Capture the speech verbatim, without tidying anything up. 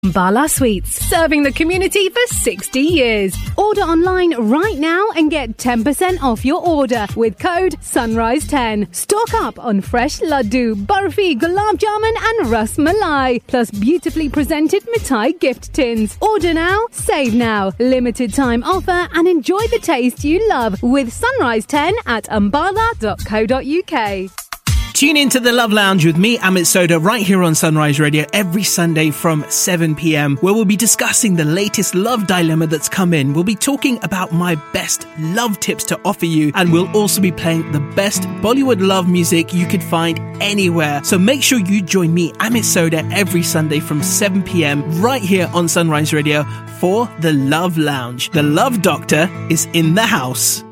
Ambala Sweets, serving the community for sixty years. Order online right now and get ten percent off your order with code sunrise ten. Stock up on fresh laddu, barfi, gulab jamun and ras malai, plus beautifully presented mithai gift tins. Order now, save now. Limited time offer and enjoy the taste you love with Sunrise ten at ambala dot co dot uk. Tune in to the Love Lounge with me, Amit Sodha, right here on Sunrise Radio every Sunday from seven p.m, where we'll be discussing the latest love dilemma that's come in. We'll be talking about my best love tips to offer you, and we'll also be playing the best Bollywood love music you could find anywhere. So make sure you join me, Amit Sodha, every Sunday from seven p.m, right here on Sunrise Radio for the Love Lounge. The Love Doctor is in the house.